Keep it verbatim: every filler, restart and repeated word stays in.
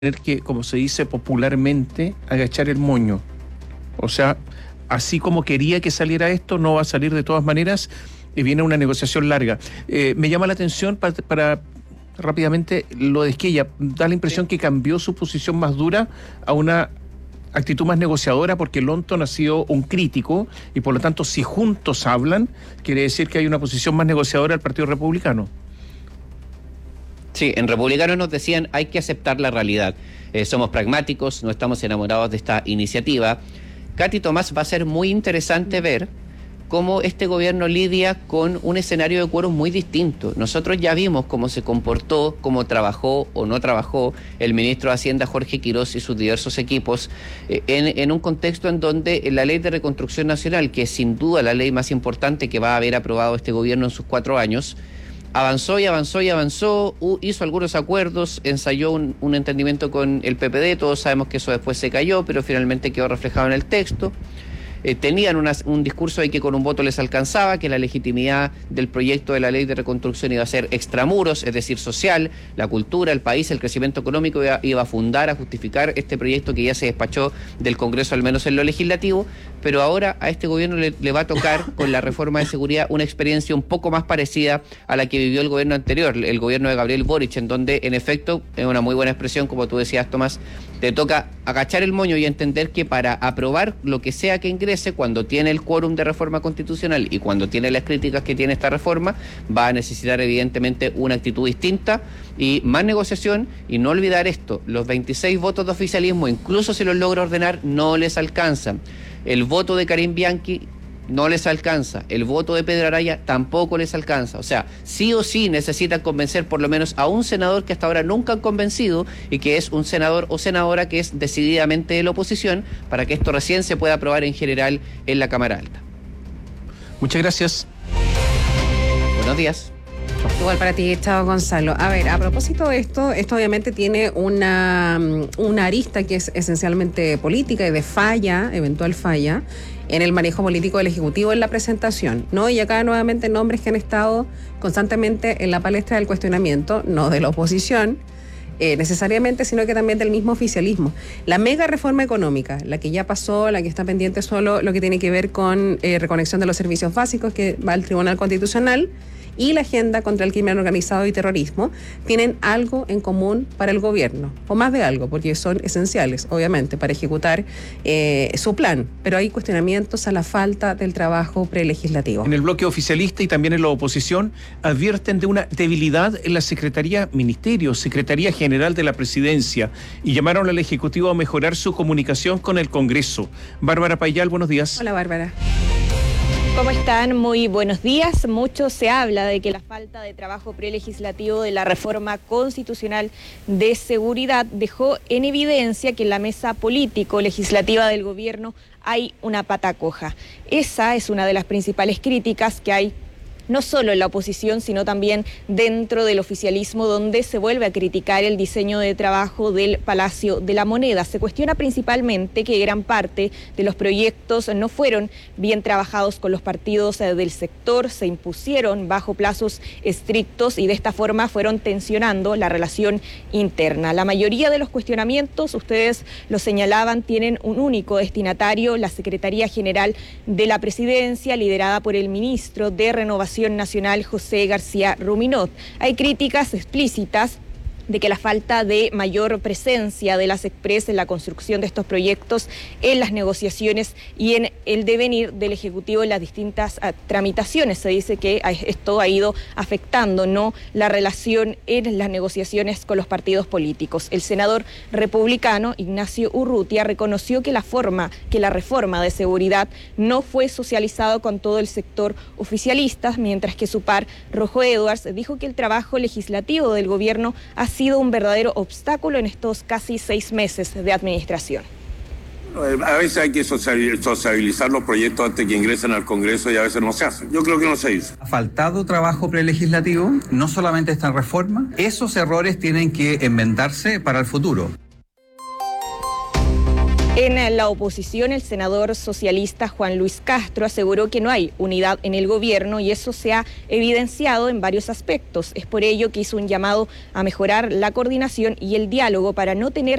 tener que, como se dice popularmente, agachar el moño. O sea, así como quería que saliera esto, no va a salir de todas maneras y viene una negociación larga. Eh, me llama la atención para, para rápidamente lo de Esquella. Da la impresión que cambió su posición más dura a una actitud más negociadora, porque Longton ha sido un crítico y por lo tanto si juntos hablan, quiere decir que hay una posición más negociadora del Partido Republicano. Sí, en Republicanos nos decían hay que aceptar la realidad. Eh, somos pragmáticos, no estamos enamorados de esta iniciativa. Katy Tomás, va a ser muy interesante ver cómo este gobierno lidia con un escenario de quórum muy distinto. Nosotros ya vimos cómo se comportó, cómo trabajó o no trabajó el ministro de Hacienda Jorge Quirós y sus diversos equipos eh, en, en un contexto en donde la ley de reconstrucción nacional, que es sin duda la ley más importante que va a haber aprobado este gobierno en sus cuatro años, avanzó y avanzó y avanzó, hizo algunos acuerdos, ensayó un, un entendimiento con el P P D, todos sabemos que eso después se cayó, pero finalmente quedó reflejado en el texto. Eh, tenían una, un discurso de que con un voto les alcanzaba, que la legitimidad del proyecto de la ley de reconstrucción iba a ser extramuros, es decir, social, la cultura, el país, el crecimiento económico iba, iba a fundar, a justificar este proyecto que ya se despachó del Congreso, al menos en lo legislativo, pero ahora a este gobierno le, le va a tocar con la reforma de seguridad una experiencia un poco más parecida a la que vivió el gobierno anterior, el gobierno de Gabriel Boric, en donde en efecto, es una muy buena expresión, como tú decías, Tomás, te toca agachar el moño y entender que para aprobar lo que sea que ingrese, cuando tiene el quórum de reforma constitucional y cuando tiene las críticas que tiene esta reforma, va a necesitar evidentemente una actitud distinta y más negociación. Y no olvidar esto, los veintiséis votos de oficialismo, incluso si los logra ordenar, no les alcanzan. El voto de Karim Bianchi no les alcanza, el voto de Pedro Araya tampoco les alcanza. O sea, sí o sí necesitan convencer por lo menos a un senador que hasta ahora nunca han convencido y que es un senador o senadora que es decididamente de la oposición, para que esto recién se pueda aprobar en general en la Cámara Alta. Muchas gracias. Buenos días. Igual para ti, chao Gonzalo. A ver, a propósito de esto, esto obviamente tiene una, una arista que es esencialmente política y de falla, eventual falla, en el manejo político del Ejecutivo en la presentación, ¿no? Y acá nuevamente nombres que han estado constantemente en la palestra del cuestionamiento, no de la oposición, eh, necesariamente, sino que también del mismo oficialismo. La mega reforma económica, la que ya pasó, la que está pendiente solo lo que tiene que ver con eh, reconexión de los servicios básicos, que va al Tribunal Constitucional, y la agenda contra el crimen organizado y terrorismo, tienen algo en común para el gobierno, o más de algo, porque son esenciales, obviamente, para ejecutar eh, su plan, pero hay cuestionamientos a la falta del trabajo prelegislativo. En el bloque oficialista y también en la oposición advierten de una debilidad en la Secretaría Ministerio, Secretaría General de la Presidencia, y llamaron al Ejecutivo a mejorar su comunicación con el Congreso. Bárbara Payal, buenos días. Hola, Bárbara. ¿Cómo están? Muy buenos días. Mucho se habla de que la falta de trabajo prelegislativo de la reforma constitucional de seguridad dejó en evidencia que en la mesa político-legislativa del gobierno hay una pata coja. Esa es una de las principales críticas que hay, no solo en la oposición, sino también dentro del oficialismo, donde se vuelve a criticar el diseño de trabajo del Palacio de la Moneda. Se cuestiona principalmente que gran parte de los proyectos no fueron bien trabajados con los partidos del sector, se impusieron bajo plazos estrictos y de esta forma fueron tensionando la relación interna. La mayoría de los cuestionamientos, ustedes lo señalaban, tienen un único destinatario, la Secretaría General de la Presidencia, liderada por el ministro de Renovación Nacional, José García Ruminot. Hay críticas explícitas de que la falta de mayor presencia de las Express en la construcción de estos proyectos, en las negociaciones y en el devenir del Ejecutivo en las distintas uh, tramitaciones. Se dice que esto ha ido afectando, ¿no?, la relación en las negociaciones con los partidos políticos. El senador republicano Ignacio Urrutia reconoció que la forma, que la reforma de seguridad no fue socializado con todo el sector oficialista, mientras que su par, Rojo Edwards, dijo que el trabajo legislativo del gobierno ha sido sido un verdadero obstáculo en estos casi seis meses de administración. A veces hay que sociabilizar los proyectos antes que ingresen al Congreso y a veces no se hace. Yo creo que no se hizo. Ha faltado trabajo prelegislativo, no solamente esta reforma. Esos errores tienen que enmendarse para el futuro. En la oposición, el senador socialista Juan Luis Castro aseguró que no hay unidad en el gobierno y eso se ha evidenciado en varios aspectos. Es por ello que hizo un llamado a mejorar la coordinación y el diálogo para no tener